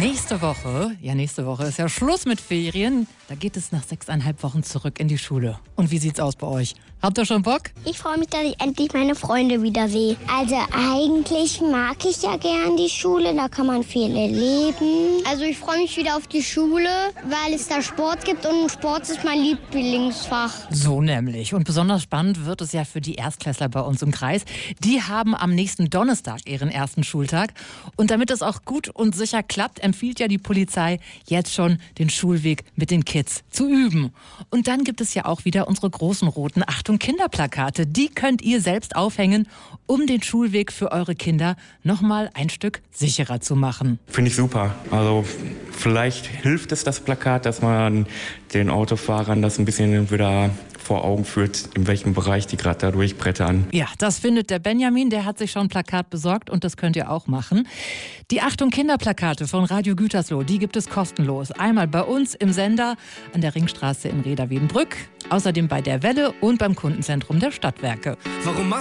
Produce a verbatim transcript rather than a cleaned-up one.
Nächste Woche, ja nächste Woche ist ja Schluss mit Ferien. Da geht es nach sechseinhalb Wochen zurück in die Schule. Und wie sieht's aus bei euch? Habt ihr schon Bock? Ich freue mich, dass ich endlich meine Freunde wiedersehe. Also eigentlich mag ich ja gern die Schule, da kann man viel erleben. Also ich freue mich wieder auf die Schule, weil es da Sport gibt und Sport ist mein Lieblingsfach. So nämlich. Und besonders spannend wird es ja für die Erstklässler bei uns im Kreis. Die haben am nächsten Donnerstag ihren ersten Schultag. Und damit es auch gut und sicher klappt, empfiehlt ja die Polizei jetzt schon den Schulweg mit den Kids zu üben. Und dann gibt es ja auch wieder unsere großen roten Achtung Kinderplakate. Die könnt ihr selbst aufhängen, um den Schulweg für eure Kinder noch mal ein Stück sicherer zu machen. Finde ich super. Also vielleicht hilft es das Plakat, dass man den Autofahrern das ein bisschen wieder vor Augen führt, in welchem Bereich die gerade da durchbrettern. Ja, das findet der Benjamin, der hat sich schon ein Plakat besorgt und das könnt ihr auch machen. Die Achtung Kinderplakate von Radio Gütersloh, die gibt es kostenlos. Einmal bei uns im Sender an der Ringstraße in Reda-Wiedenbrück, außerdem bei der Welle und beim Kundenzentrum der Stadtwerke. Warum